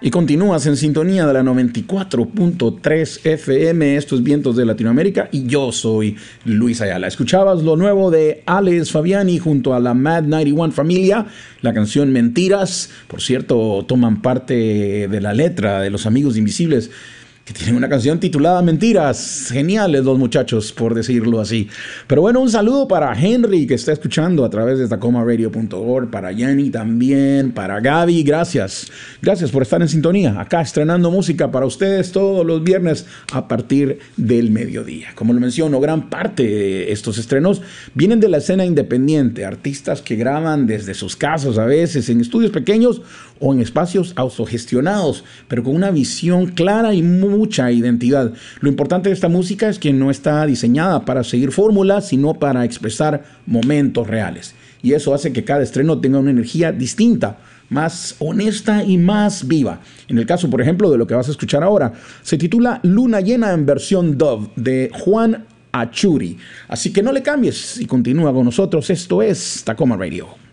Y continúas en sintonía de la 94.3 FM, estos vientos de Latinoamérica, y yo soy Luis Ayala. Escuchabas lo nuevo de Alex Fabiani junto a la Mad 91 familia, la canción Mentiras. Por cierto, toman parte de la letra de Los Amigos Invisibles, que tienen una canción titulada Mentiras. Geniales los muchachos, por decirlo así. Pero bueno, un saludo para Henry, que está escuchando a través de tacomaradio.org, para Jenny también, para Gaby, gracias. Gracias por estar en sintonía, acá estrenando música para ustedes todos los viernes a partir del mediodía. Como lo menciono, gran parte de estos estrenos vienen de la escena independiente, artistas que graban desde sus casas, a veces en estudios pequeños o en espacios autogestionados, pero con una visión clara y mucha identidad. Lo importante de esta música es que no está diseñada para seguir fórmulas, sino para expresar momentos reales. Y eso hace que cada estreno tenga una energía distinta, más honesta y más viva. En el caso, por ejemplo, de lo que vas a escuchar ahora, se titula Luna Llena en versión Dove, de Juan Achuri. Así que no le cambies y continúa con nosotros. Esto es Tacoma Radio.